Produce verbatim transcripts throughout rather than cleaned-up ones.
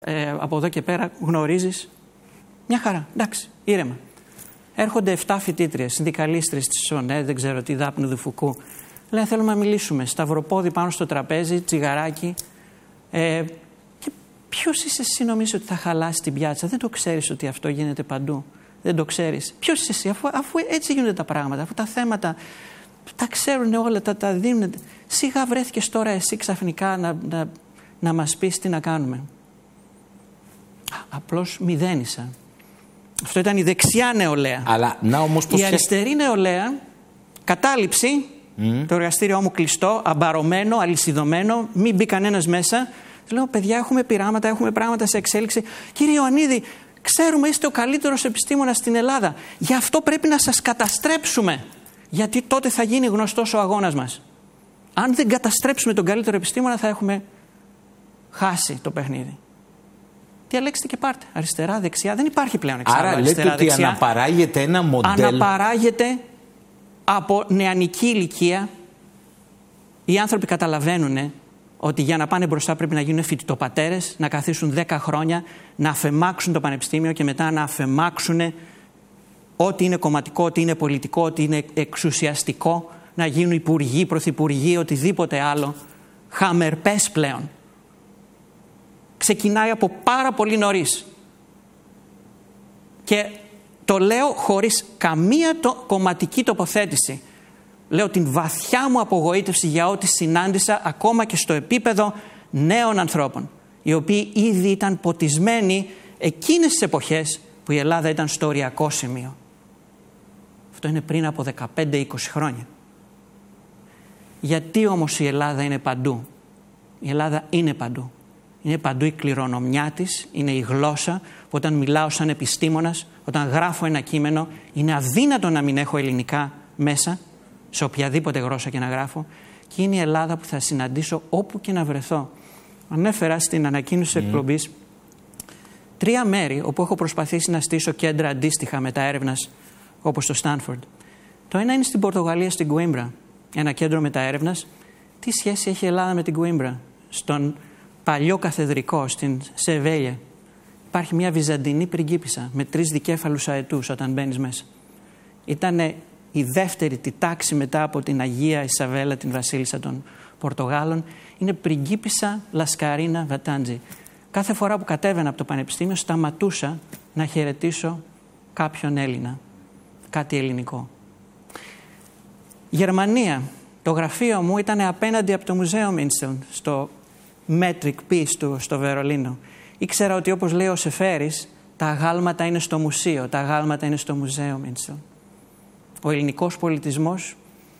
Ε, από εδώ και πέρα γνωρίζεις μια χαρά, εντάξει, ήρεμα. Έρχονται εφτά φοιτήτριες, συνδικαλίστρες της ΣΟΝΕ, δεν ξέρω τι, Δάπνου του Φουκού. Λένε θέλουμε να μιλήσουμε, σταυροπόδι πάνω στο τραπέζι, τσιγαράκι. Ε, και ποιος είσαι εσύ νομίζεις ότι θα χαλάσει την πιάτσα? Δεν το ξέρεις ότι αυτό γίνεται παντού? Δεν το ξέρεις? Ποιος είσαι εσύ, αφού, αφού έτσι γίνονται τα πράγματα, αφού τα θέματα τα ξέρουν όλα, τα, τα δίνουν. Σιγά βρέθηκες τώρα εσύ ξαφνικά να, να, να μας πεις τι να κάνουμε? Απλώς μηδένισα. Αυτό ήταν η δεξιά νεολαία. Αλλά, να, όμως, η αριστερή νεολαία, κατάληψη, mm. το εργαστήριό μου κλειστό, αμπαρωμένο, αλυσιδωμένο, μην μπει κανένας μέσα. Λέω, παιδιά, έχουμε πειράματα, έχουμε πράγματα σε εξέλιξη. Κύριε Ιωαννίδη, ξέρουμε είστε ο καλύτερος επιστήμονας στην Ελλάδα. Γι' αυτό πρέπει να σας καταστρέψουμε. Γιατί τότε θα γίνει γνωστός ο αγώνας μας. Αν δεν καταστρέψουμε τον καλύτερο επιστήμονα, θα έχουμε χάσει το παιχνίδι. Διαλέξτε και πάρτε. Αριστερά, δεξιά. Δεν υπάρχει πλέον εξάρτηση. Άρα αριστερά, λέτε ότι δεξιά. αναπαράγεται ένα μοντέλο. Αναπαράγεται από νεανική ηλικία. Οι άνθρωποι καταλαβαίνουν ότι για να πάνε μπροστά πρέπει να γίνουν φοιτητοπατέρες, να καθίσουν δέκα χρόνια, να αφαιμάξουν το πανεπιστήμιο και μετά να αφαιμάξουν ό,τι είναι κομματικό, ό,τι είναι πολιτικό, ό,τι είναι εξουσιαστικό, να γίνουν υπουργοί, πρωθυπουργοί, οτιδήποτε άλλο. Χαμερπές πλέον. Ξεκινάει από πάρα πολύ νωρίς. Και το λέω χωρίς καμία το κομματική τοποθέτηση. Λέω την βαθιά μου απογοήτευση για ό,τι συνάντησα ακόμα και στο επίπεδο νέων ανθρώπων, οι οποίοι ήδη ήταν ποτισμένοι εκείνες τις εποχές που η Ελλάδα ήταν στο οριακό σημείο. Αυτό είναι πριν από δεκαπέντε είκοσι χρόνια. Γιατί όμως η Ελλάδα είναι παντού? Η Ελλάδα είναι παντού. Είναι παντού η κληρονομιά της, είναι η γλώσσα που όταν μιλάω σαν επιστήμονας, όταν γράφω ένα κείμενο, είναι αδύνατο να μην έχω ελληνικά μέσα, σε οποιαδήποτε γλώσσα και να γράφω, και είναι η Ελλάδα που θα συναντήσω όπου και να βρεθώ. Ανέφερα στην ανακοίνωση της mm. εκπομπής τρία μέρη όπου έχω προσπαθήσει να στήσω κέντρα αντίστοιχα μεταέρευνας όπως το Στάνφορντ. Το ένα είναι στην Πορτογαλία, στην Κουίμπρα, ένα κέντρο μεταέρευνας. Τι σχέση έχει η Ελλάδα με την Κουίμπρα? Στον παλιό καθεδρικό, στην Σεβέλια, υπάρχει μια βυζαντινή πριγκίπισσα με τρεις δικέφαλους αετούς όταν μπαίνεις μέσα. Ήτανε η δεύτερη τη τάξη μετά από την Αγία Ισαβέλα, την βασίλισσα των Πορτογάλων. Είναι πριγκίπισσα Λασκαρίνα Βατάντζη. Κάθε φορά που κατέβαινα από το πανεπιστήμιο σταματούσα να χαιρετήσω κάποιον Έλληνα, κάτι ελληνικό. Γερμανία, το γραφείο μου ήταν απέναντι από το Μουζέο Μίνστελ, στο Metric Peace στο Βερολίνο. Ήξερα ότι, όπως λέει ο Σεφέρης, τα αγάλματα είναι στο μουσείο, τα αγάλματα είναι στο Μουζέο Μίνστελ. Ο ελληνικός πολιτισμός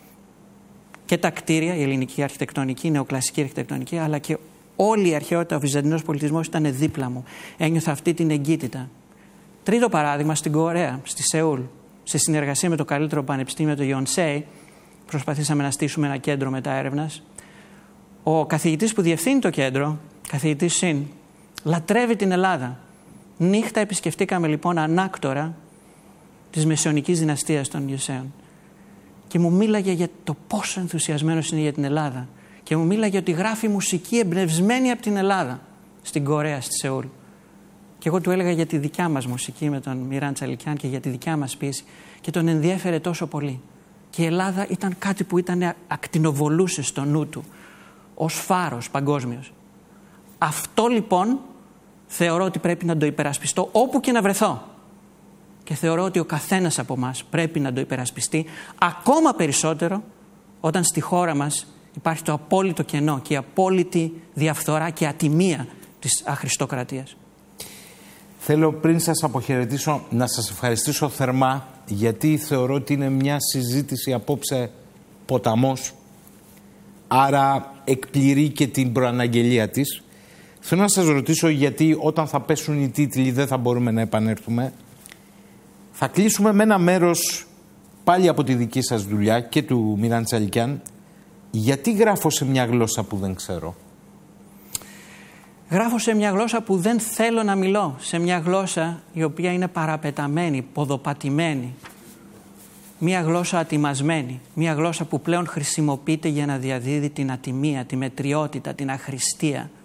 και τα κτίρια, η ελληνική αρχιτεκτονική, η νεοκλασική αρχιτεκτονική, αλλά και όλη η αρχαιότητα, ο βυζαντινός πολιτισμός ήταν δίπλα μου. Ένιωθα αυτή την εγκύτητα. Τρίτο παράδειγμα, στην Κορέα, στη Σεούλ, σε συνεργασία με το καλύτερο πανεπιστήμιο, το Yonsei, προσπαθήσαμε να στήσουμε ένα κέντρο μεταέρευνας. Ο καθηγητής που διευθύνει το κέντρο, καθηγητής Σιν, λατρεύει την Ελλάδα. Νύχτα επισκεφτήκαμε λοιπόν ανάκτορα της μεσαιωνικής δυναστείας των Ιωσέων. Και μου μίλαγε για το πόσο ενθουσιασμένος είναι για την Ελλάδα. Και μου μίλαγε ότι γράφει μουσική εμπνευσμένη από την Ελλάδα, στην Κορέα, στη Σεούλ. Και εγώ του έλεγα για τη δικιά μας μουσική με τον Μιράν Τσαλικιάν και για τη δικιά μας ποίηση. Και τον ενδιέφερε τόσο πολύ. Και η Ελλάδα ήταν κάτι που ήταν ακτινοβολούσε στο νου του, ως φάρος παγκόσμιος. Αυτό λοιπόν θεωρώ ότι πρέπει να το υπερασπιστώ όπου και να βρεθώ. Και θεωρώ ότι ο καθένας από μας πρέπει να το υπερασπιστεί ακόμα περισσότερο όταν στη χώρα μας υπάρχει το απόλυτο κενό και η απόλυτη διαφθορά και ατιμία της αχρηστοκρατίας. Θέλω πριν σας αποχαιρετήσω να σας ευχαριστήσω θερμά, γιατί θεωρώ ότι είναι μια συζήτηση απόψε ποταμός, άρα εκπληρεί και την προαναγγελία της. Θέλω να σας ρωτήσω, γιατί όταν θα πέσουν οι τίτλοι δεν θα μπορούμε να επανέλθουμε. Θα κλείσουμε με ένα μέρος πάλι από τη δική σας δουλειά και του Μιράν Τσαλικιάν. Γιατί γράφω σε μια γλώσσα που δεν ξέρω? Γράφω σε μια γλώσσα που δεν θέλω να μιλώ. Σε μια γλώσσα η οποία είναι παραπεταμένη, ποδοπατημένη. Μια γλώσσα ατιμασμένη. Μια γλώσσα που πλέον χρησιμοποιείται για να διαδίδει την ατιμία, τη μετριότητα, την αχρηστία.